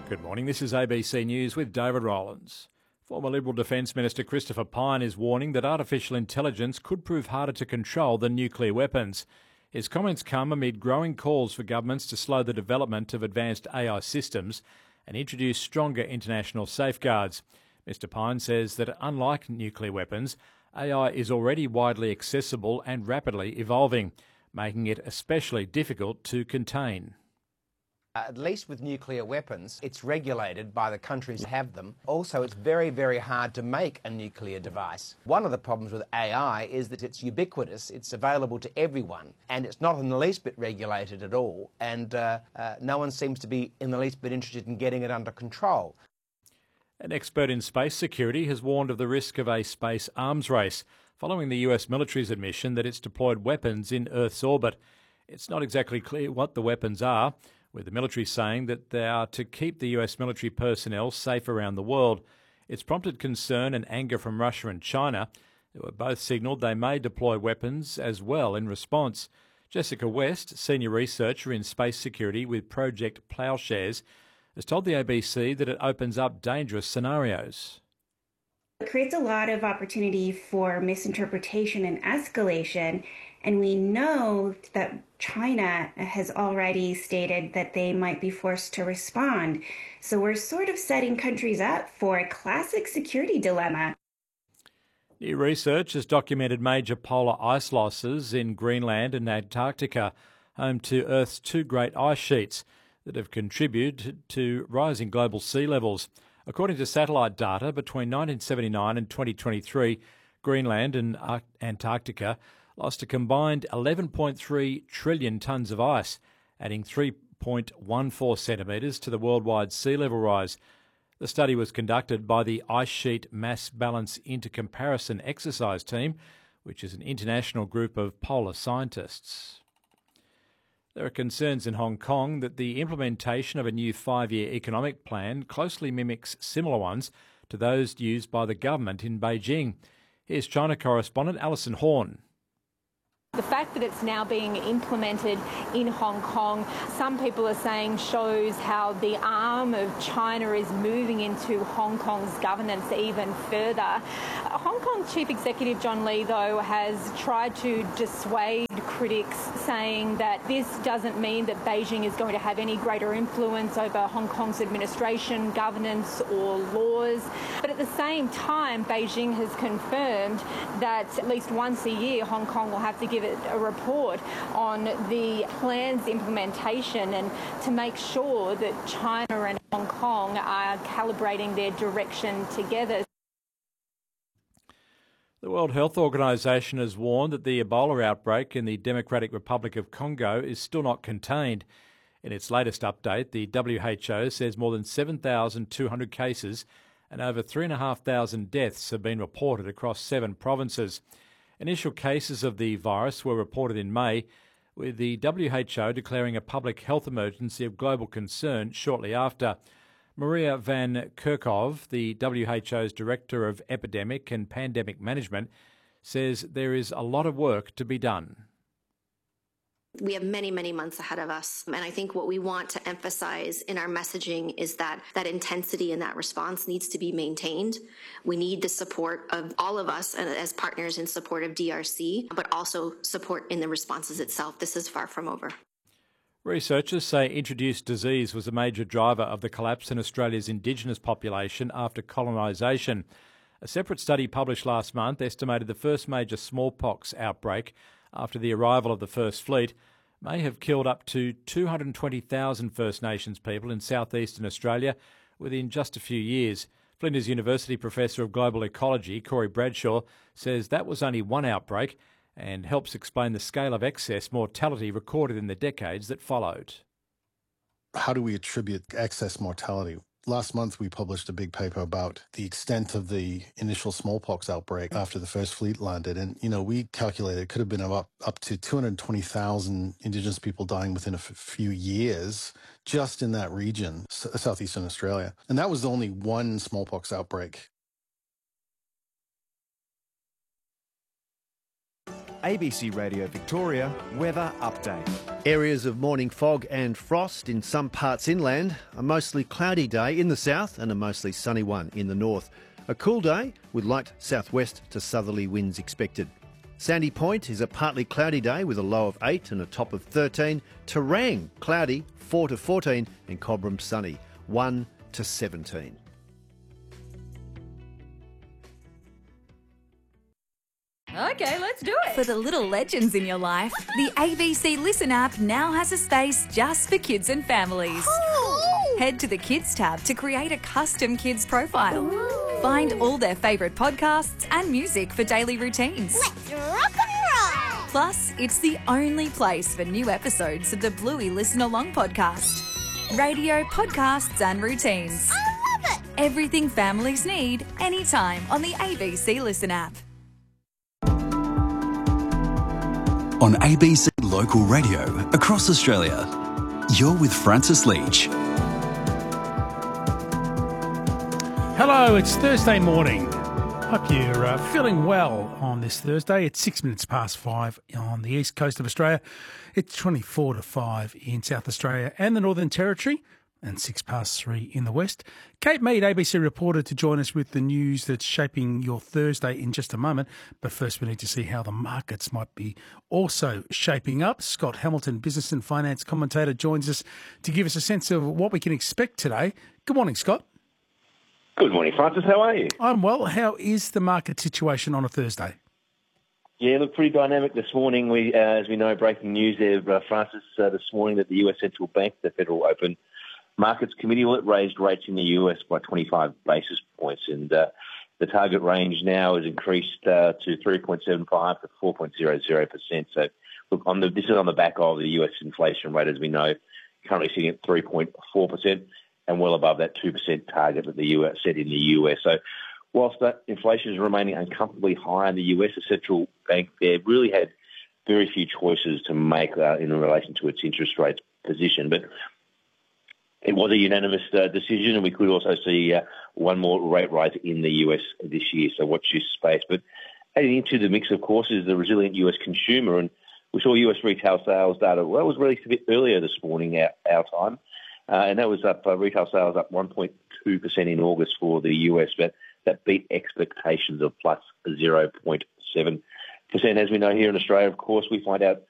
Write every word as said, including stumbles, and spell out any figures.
Good morning, this is A B C News with David Rowlands. Former Liberal Defence Minister Christopher Pyne is warning that artificial intelligence could prove harder to control than nuclear weapons. His comments come amid growing calls for governments to slow the development of advanced A I systems and introduce stronger international safeguards. Mister Pyne says that unlike nuclear weapons, A I is already widely accessible and rapidly evolving, making it especially difficult to contain. At least with nuclear weapons, it's regulated by the countries who have them. Also, it's very, very hard to make a nuclear device. One of the problems with A I is that it's ubiquitous, it's available to everyone, and it's not in the least bit regulated at all, and uh, uh, no one seems to be in the least bit interested in getting it under control. An expert in space security has warned of the risk of a space arms race, following the U S military's admission that it's deployed weapons in Earth's orbit. It's not exactly clear what the weapons are, with the military saying that they are to keep the U S military personnel safe around the world. It's prompted concern and anger from Russia and China, who have both signalled they may deploy weapons as well in response. Jessica West, senior researcher in space security with Project Ploughshares, has told the A B C that it opens up dangerous scenarios. It creates a lot of opportunity for misinterpretation and escalation, and we know that China has already stated that they might be forced to respond. So we're sort of setting countries up for a classic security dilemma. New research has documented major polar ice losses in Greenland and Antarctica, home to Earth's two great ice sheets that have contributed to rising global sea levels. According to satellite data, between nineteen seventy-nine and twenty twenty-three, Greenland and Antarctica lost a combined eleven point three trillion tonnes of ice, adding three point one four centimetres to the worldwide sea level rise. The study was conducted by the Ice Sheet Mass Balance Intercomparison Exercise Team, which is an international group of polar scientists. There are concerns in Hong Kong that the implementation of a new five-year economic plan closely mimics similar ones to those used by the government in Beijing. Here's China correspondent Alison Horn. The fact that it's now being implemented in Hong Kong, some people are saying shows how the arm of China is moving into Hong Kong's governance even further. Hong Kong Chief Executive John Lee, though, has tried to dissuade critics, saying that this doesn't mean that Beijing is going to have any greater influence over Hong Kong's administration, governance or laws. But at the same time, Beijing has confirmed that at least once a year Hong Kong will have to give it a report on the plan's implementation and to make sure that China and Hong Kong are calibrating their direction together. The World Health Organization has warned that the Ebola outbreak in the Democratic Republic of Congo is still not contained. In its latest update, the W H O says more than seven thousand two hundred cases and over three thousand five hundred deaths have been reported across seven provinces. Initial cases of the virus were reported in May, with the W H O declaring a public health emergency of global concern shortly after. Maria Van Kerkhove, the W H O's Director of Epidemic and Pandemic Management, says there is a lot of work to be done. We have many, many months ahead of us. And I think what we want to emphasize in our messaging is that that intensity and that response needs to be maintained. We need the support of all of us as partners in support of D R C, but also support in the responses itself. This is far from over. Researchers say introduced disease was a major driver of the collapse in Australia's Indigenous population after colonisation. A separate study published last month estimated the first major smallpox outbreak after the arrival of the First Fleet may have killed up to two hundred twenty thousand First Nations people in southeastern Australia within just a few years. Flinders University Professor of Global Ecology, Corey Bradshaw, says that was only one outbreak and helps explain the scale of excess mortality recorded in the decades that followed. How do we attribute excess mortality? Last month, we published a big paper about the extent of the initial smallpox outbreak after the First Fleet landed. And, you know, we calculated it could have been up, up to two hundred twenty thousand Indigenous people dying within a f- few years just in that region, s- southeastern Australia. And that was only one smallpox outbreak. A B C Radio Victoria weather update. Areas of morning fog and frost in some parts inland. A mostly cloudy day in the south and a mostly sunny one in the north. A cool day with light southwest to southerly winds expected. Sandy Point is a partly cloudy day with a low of eight and a top of thirteen. Terang, cloudy, four to fourteen, and Cobram sunny, one to seventeen. Okay, let's do it. For the little legends in your life, the A B C Listen app now has a space just for kids and families. Cool. Head to the Kids tab to create a custom kids profile. Ooh. Find all their favourite podcasts and music for daily routines. Let's rock and roll! Plus, it's the only place for new episodes of the Bluey Listen Along podcast. Radio, podcasts and routines. I love it! Everything families need, anytime on the A B C Listen app. On A B C Local Radio across Australia, you're with Francis Leach. Hello, it's Thursday morning. Hope you're uh, feeling well on this Thursday. It's six minutes past five on the east coast of Australia. It's twenty-four to five in South Australia and the Northern Territory, and six past three in the west. Kate Mead, A B C reporter, to join us with the news that's shaping your Thursday in just a moment. But first we need to see how the markets might be also shaping up. Scott Hamilton, business and finance commentator, joins us to give us a sense of what we can expect today. Good morning, Scott. Good morning, Francis. How are you? I'm well. How is the market situation on a Thursday? Yeah, look, pretty dynamic this morning. We, uh, as we know, breaking news there, uh, Francis, uh, this morning that the U S Central Bank, the Federal Open Markets Committee, raised rates in the U S by twenty-five basis points, and uh, the target range now has increased uh, to three point seven five to four point zero zero percent. So, look, on the, this is on the back of the U S inflation rate, as we know, currently sitting at three point four percent and well above that two percent target that the U S set in the U S. So, whilst that inflation is remaining uncomfortably high in the U S, the central bank there really had very few choices to make uh, in relation to its interest rate position, but it was a unanimous uh, decision, and we could also see uh, one more rate rise in the U S this year, so watch this space. But adding into the mix, of course, is the resilient U S consumer, and we saw U S retail sales data. Well, it was released a bit earlier this morning, our, our time, uh, and that was up, uh, retail sales up one point two percent in August for the U S, but that beat expectations of plus zero point seven percent. As we know here in Australia, of course, we find out